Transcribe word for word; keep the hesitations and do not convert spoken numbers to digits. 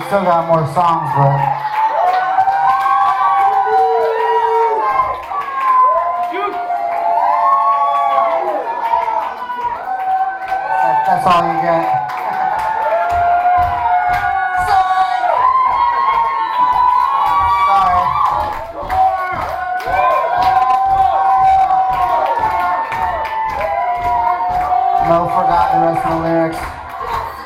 still got more songs, but that's all you get.